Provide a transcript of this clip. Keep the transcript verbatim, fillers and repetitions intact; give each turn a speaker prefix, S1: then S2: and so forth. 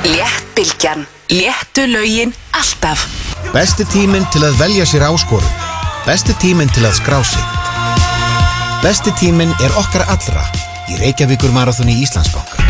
S1: Léttbylgjan, léttu lögin alltaf.
S2: Besti tíminn til að velja sér áskorun. Besti tíminn til að skrá sig. Besti tíminn er okkar allra í Reykjavíkur Maraþoni Íslandsbanka.